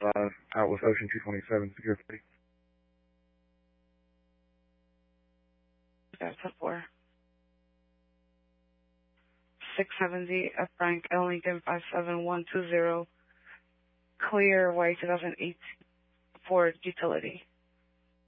out with Ocean 227 security. That's a 4. 670 F. Frank L. Lincoln 57120. Clear white 2008 Ford utility.